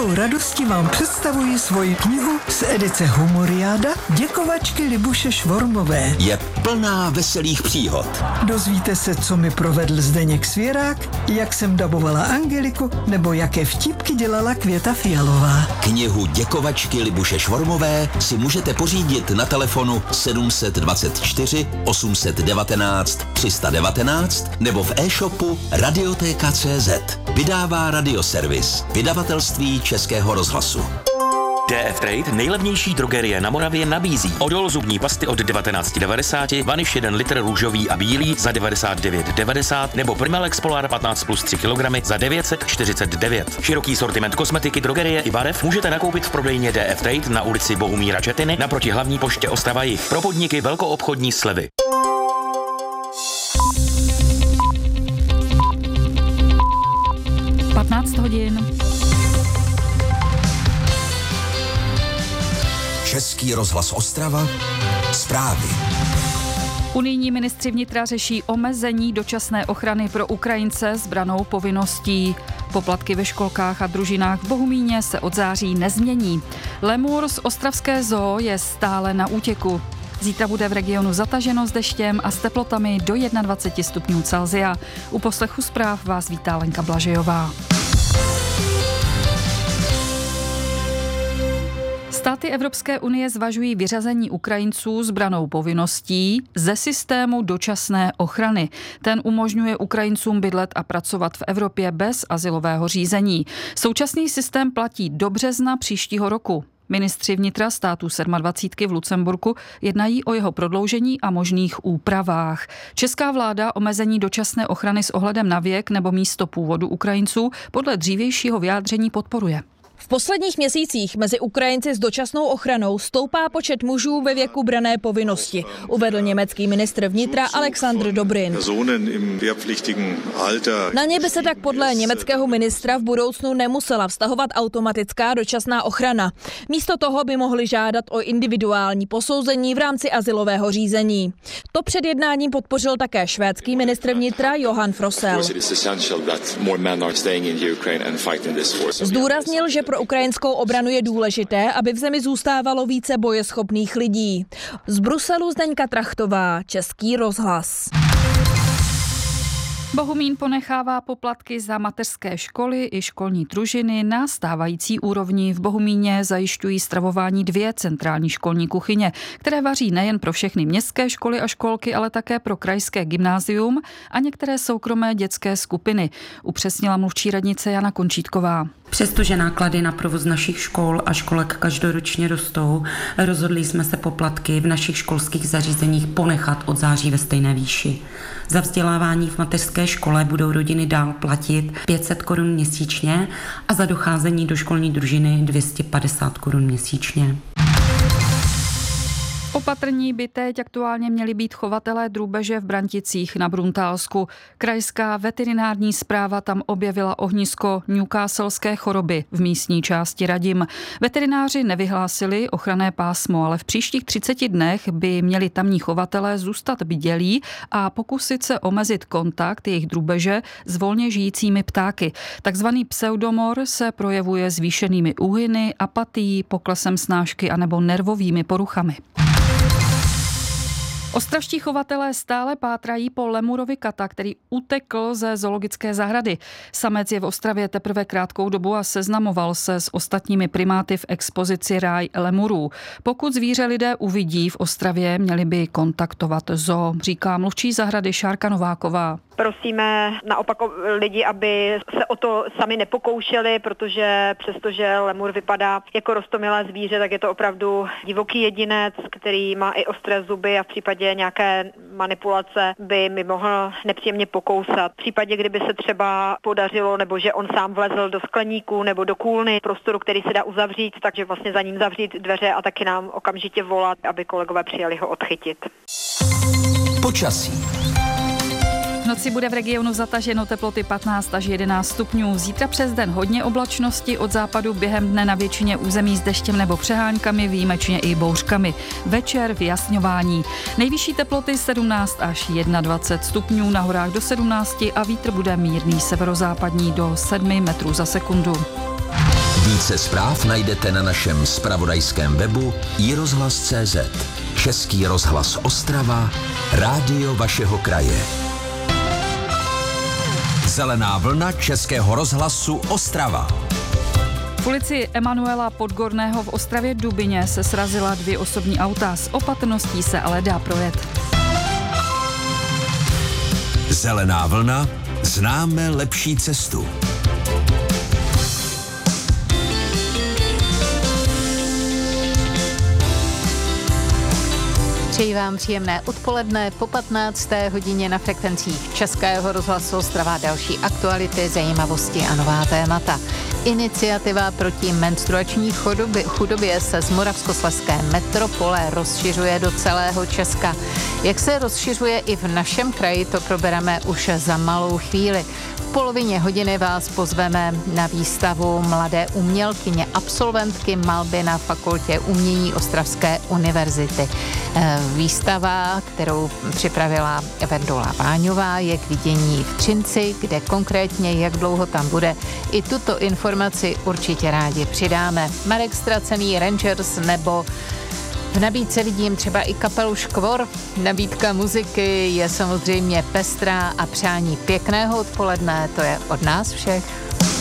velkou radostí vám představuji svoji knihu z edice Humoriáda Děkovačky Libuše Švormové. Je plná veselých příhod. Dozvíte se, co mi provedl Zdeněk Svěrák, jak jsem dabovala Angeliku, nebo jaké vtipky dělala Květa Fialová. Knihu Děkovačky Libuše Švormové si můžete pořídit na telefonu 724 819 319 nebo v e-shopu Radioteka.cz. Vydává Radioservis, vydavatelství Českého rozhlasu. DF Trade, nejlevnější drogerie na Moravě, nabízí Odol zubní pasty od 19,90, Vaniš 1 litr růžový a bílý za 99,90 nebo Primelex Polar 15 plus 3 kg za 949. Široký sortiment kosmetiky, drogerie i barev můžete nakoupit v prodejně DF Trade na ulici Bohumíra Četiny naproti hlavní poště Ostrava Jih. Pro podniky velkoobchodní slevy. hodin. Český rozhlas Ostrava, zprávy. Unijní ministři vnitra řeší omezení dočasné ochrany pro Ukrajince s brannou povinností. Poplatky ve školkách a družinách v Bohumíně se od září nezmění. Lemur z ostravské zoo je stále na útěku. Zítra bude v regionu zataženo s deštěm a s teplotami do 21 stupňů Celsia. U poslechu zpráv vás vítá Lenka Blažejová. Státy Evropské unie zvažují vyřazení Ukrajinců s brannou povinností ze systému dočasné ochrany. Ten umožňuje Ukrajincům bydlet a pracovat v Evropě bez azylového řízení. Současný systém platí do března příštího roku. Ministři vnitra států 27 v Lucemburku jednají o jeho prodloužení a možných úpravách. Česká vláda omezení dočasné ochrany s ohledem na věk nebo místo původu Ukrajinců podle dřívějšího vyjádření podporuje. V posledních měsících mezi Ukrajinci s dočasnou ochranou stoupá počet mužů ve věku branné povinnosti, uvedl německý ministr vnitra Alexander Dobrin. Na ně by se tak podle německého ministra v budoucnu nemusela vztahovat automatická dočasná ochrana. Místo toho by mohli žádat o individuální posouzení v rámci azylového řízení. To před jednáním podpořil také švédský ministr vnitra Johan Frossel. Zdůraznil, že pro ukrajinskou obranu je důležité, aby v zemi zůstávalo více bojeschopných lidí. Z Bruselu Zdeňka Trachtová, Český rozhlas. Bohumín ponechává poplatky za mateřské školy i školní družiny na stávající úrovni. V Bohumíně zajišťují stravování 2 centrální školní kuchyně, které vaří nejen pro všechny městské školy a školky, ale také pro krajské gymnázium a některé soukromé dětské skupiny, upřesnila mluvčí radnice Jana Končítková. Přestože náklady na provoz našich škol a školek každoročně rostou, rozhodli jsme se poplatky v našich školských zařízeních ponechat od září ve stejné výši. Za vzdělávání v mateřské škole budou rodiny dál platit 500 korun měsíčně a za docházení do školní družiny 250 korun měsíčně. Opatrní by teď aktuálně měli být chovatelé drůbeže v Branticích na Bruntálsku. Krajská veterinární správa tam objevila ohnisko newcastleské choroby v místní části Radim. Veterináři nevyhlásili ochranné pásmo, ale v příštích 30 dnech by měli tamní chovatelé zůstat bdělí a pokusit se omezit kontakt jejich drůbeže s volně žijícími ptáky. Takzvaný pseudomor se projevuje zvýšenými úhyny, apatií, poklesem snášky anebo nervovými poruchami. Ostravští chovatelé stále pátrají po lemurovi kata, který utekl ze zoologické zahrady. Samec je v Ostravě teprve krátkou dobu a seznamoval se s ostatními primáty v expozici Ráj lemurů. Pokud zvíře lidé uvidí v Ostravě, měli by kontaktovat zoo, říká mluvčí zahrady Šárka Nováková. Prosíme naopak lidi, aby se o to sami nepokoušeli, protože přestože lemur vypadá jako roztomilé zvíře, tak je to opravdu divoký jedinec, který má i ostré zuby a v případě nějaké manipulace by mi mohl nepříjemně pokousat. V případě, kdyby se třeba podařilo, nebo že on sám vlezl do skleníku nebo do kůlny prostoru, který se dá uzavřít, takže vlastně za ním zavřít dveře a taky nám okamžitě volat, aby kolegové přijeli ho odchytit. Počasí. V noci bude v regionu zataženo, teploty 15 až 11 stupňů. Zítra přes den hodně oblačnosti, od západu během dne na většině území s deštěm nebo přeháňkami, výjimečně i bouřkami. Večer vyjasňování. Nejvyšší teploty 17 až 21 stupňů, na horách do 17 a vítr bude mírný severozápadní do 7 metrů za sekundu. Více zpráv najdete na našem zpravodajském webu iRozhlas.cz. Český rozhlas Ostrava, rádio vašeho kraje. Zelená vlna Českého rozhlasu Ostrava. V ulici Emanuela Podgorného v Ostravě Dubyně se srazila 2 osobní auta. S opatrností se ale dá projet. Zelená vlna, známe lepší cestu. Přeji vám příjemné odpoledne po 15. hodině na frekvencích Českého rozhlasu Ostrava. Další aktuality, zajímavosti a nová témata. Iniciativa proti menstruační chudobě se z moravskoslezské metropole rozšiřuje do celého Česka. Jak se rozšiřuje i v našem kraji, to probereme už za malou chvíli. V polovině hodiny vás pozveme na výstavu mladé umělkyně, absolventky malby na Fakultě umění Ostravské univerzity. Výstava, kterou připravila Vendula Váňová, je k vidění v Třinci, kde konkrétně jak dlouho tam bude. I tuto informaci určitě rádi přidáme. Marek Ztracený, Rangers nebo v nabídce vidím třeba i kapelu Škvor. Nabídka muziky je samozřejmě pestrá a přání pěkného odpoledne, to je od nás všech.